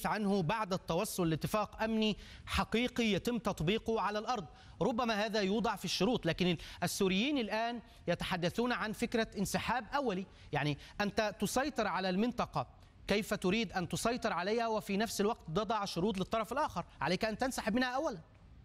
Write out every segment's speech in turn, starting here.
الحديث عنه بعد التوصل لاتفاق أمني حقيقي يتم تطبيقه على الأرض. ربما هذا يوضع في الشروط، لكن السوريين الآن يتحدثون عن فكرة انسحاب أولي. يعني أنت تسيطر على المنطقة، كيف تريد أن تسيطر عليها وفي نفس الوقت تضع شروط للطرف الآخر؟ عليك أن تنسحب منها أولا.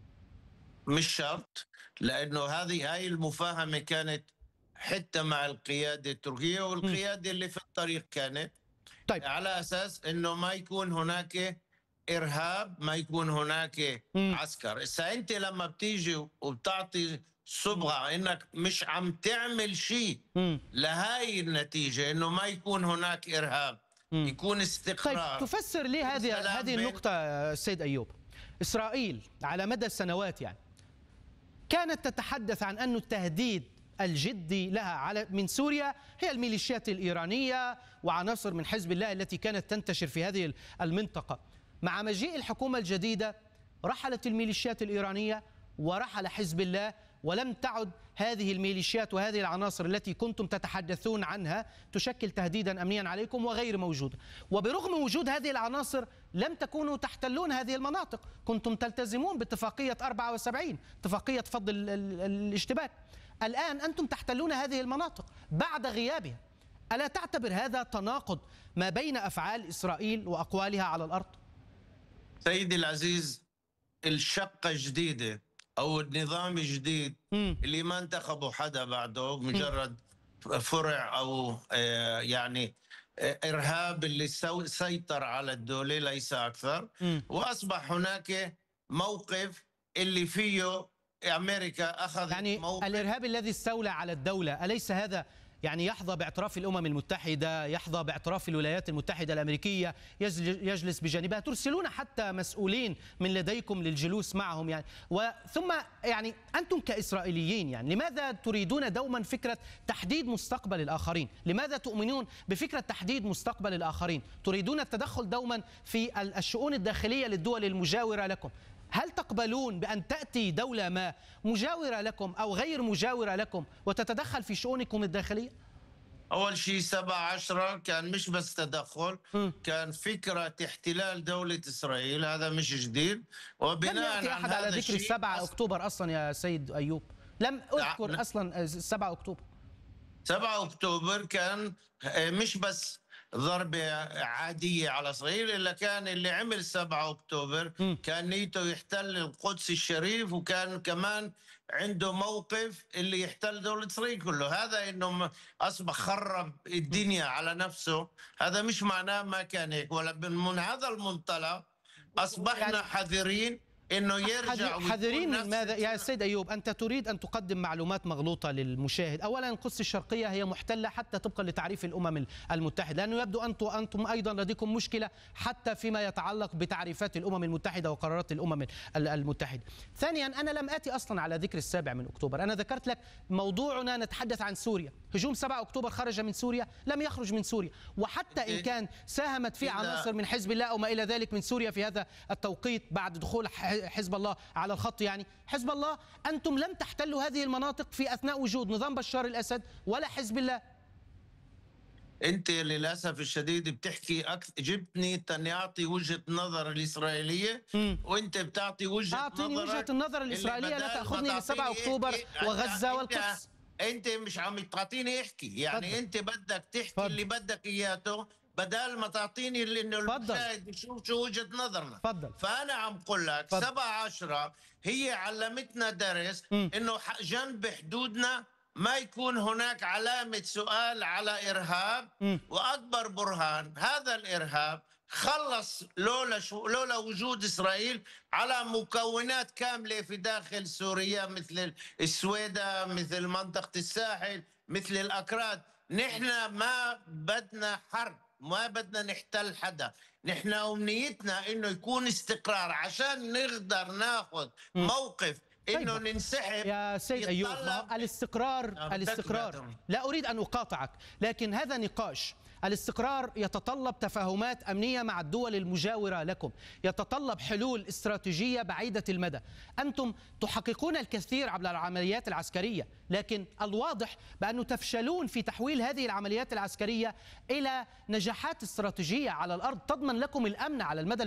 مش شرط، لأنه هاي المفاهمة كانت حتى مع القيادة التركية والقيادة اللي في الطريق كانت طيب، على أساس أنه ما يكون هناك إرهاب، ما يكون هناك عسكر. أنت لما بتيجي وبتعطي صبغة أنك مش عم تعمل شيء لهاي النتيجة، أنه ما يكون هناك إرهاب، يكون استقرار. طيب، تفسر لي هذه النقطة السيد أيوب. إسرائيل على مدى السنوات يعني كانت تتحدث عن أن التهديد الجدي لها من سوريا هي الميليشيات الإيرانية وعناصر من حزب الله التي كانت تنتشر في هذه المنطقة. مع مجيء الحكومة الجديدة رحلت الميليشيات الإيرانية ورحل حزب الله، ولم تعد هذه الميليشيات وهذه العناصر التي كنتم تتحدثون عنها تشكل تهديدا أمنيا عليكم وغير موجودة. وبرغم وجود هذه العناصر لم تكونوا تحتلون هذه المناطق، كنتم تلتزمون باتفاقية 74، اتفاقية فض الاشتباك. الآن أنتم تحتلون هذه المناطق بعد غيابها. ألا تعتبر هذا تناقض ما بين أفعال إسرائيل وأقوالها على الأرض؟ سيدي العزيز، الشقة جديدة أو النظام الجديد اللي ما انتخبوا حدا بعده، مجرد فرع أو يعني إرهاب اللي سيطر على الدولة ليس أكثر. وأصبح هناك موقف اللي فيه أمريكا أخذت يعني موقف. الإرهاب الذي استولى على الدولة أليس هذا يعني يحظى باعتراف الأمم المتحدة، يحظى باعتراف الولايات المتحدة الأمريكية، يجلس بجانبها، ترسلون حتى مسؤولين من لديكم للجلوس معهم يعني. ثم يعني أنتم كإسرائيليين يعني لماذا تريدون دوما فكرة تحديد مستقبل الآخرين؟ لماذا تؤمنون بفكرة تحديد مستقبل الآخرين؟ تريدون التدخل دوما في الشؤون الداخلية للدول المجاورة لكم. هل تقبلون بأن تأتي دولة ما مجاورة لكم أو غير مجاورة لكم وتتدخل في شؤونكم الداخلية؟ أول شيء 7/10 كان مش بس تدخل، كان فكرة احتلال دولة إسرائيل. هذا مش جديد. وبناء لم يأتي أحد على ذكر 7 أكتوبر أصلا يا سيد أيوب. لم أذكر أصلا 7 أكتوبر. 7 أكتوبر كان مش بس ضربة عادية على إسرائيل، إلا كان اللي عمل 7 أكتوبر كان نيته يحتل القدس الشريف، وكان كمان عنده موقف اللي يحتل دولة إسرائيل كله. هذا إنه أصبح خرب الدنيا على نفسه، هذا مش معناه ما كان هيك. ولا من هذا المنطلق أصبحنا حذرين إنه يرجع. حذرين من ماذا يا سيد أيوب؟ أنت تريد أن تقدم معلومات مغلوطة للمشاهد. أولا القدس الشرقية هي محتلة حتى طبقا لتعريف الأمم المتحدة، لأنه يبدو أنتم أيضا لديكم مشكلة حتى فيما يتعلق بتعريفات الأمم المتحدة وقرارات الأمم المتحدة. ثانيا أنا لم آتي أصلا على ذكر 7 أكتوبر. أنا ذكرت لك موضوعنا نتحدث عن سوريا. هجوم 7 أكتوبر خرج من سوريا؟ لم يخرج من سوريا. وحتى إن كان ساهمت فيه عناصر من حزب الله أو ما إلى ذلك من سوريا في هذا التوقيت بعد دخول حزب الله على الخط، يعني حزب الله أنتم لم تحتلوا هذه المناطق في أثناء وجود نظام بشار الأسد ولا حزب الله. أنت للأسف الشديد بتحكي جبتني تاني أعطي وجهة نظر الإسرائيلية، وأنت بتعطي أعطيني وجهة النظر الإسرائيلية، لا تأخذني ل 7 أكتوبر وغزة والقدس. أنت مش عم تعطيني احكي يعني. أنت بدك تحكي اللي بدك إياته بدل ما تعطيني انه المشاهد يشوف شو وجهة نظرنا. فضل. فأنا عم قول لك 7/10 هي علمتنا درس انه جنب حدودنا ما يكون هناك علامة سؤال على إرهاب. وأكبر برهان هذا الإرهاب خلص لولا وجود إسرائيل على مكونات كاملة في داخل سوريا، مثل السويدة، مثل منطقة الساحل، مثل الأكراد. نحن ما بدنا حرب، ما بدنا نحتل حدا. نحن أمنيتنا إنه يكون استقرار عشان نقدر ناخذ موقف إنه ننسحب. يا سيد أيوب، الاستقرار لا أريد أن أقاطعك، لكن هذا نقاش. الاستقرار يتطلب تفاهمات أمنية مع الدول المجاورة لكم، يتطلب حلول استراتيجية بعيدة المدى. أنتم تحققون الكثير عبر العمليات العسكرية، لكن الواضح بأنه تفشلون في تحويل هذه العمليات العسكرية إلى نجاحات استراتيجية على الأرض تضمن لكم الأمن على المدى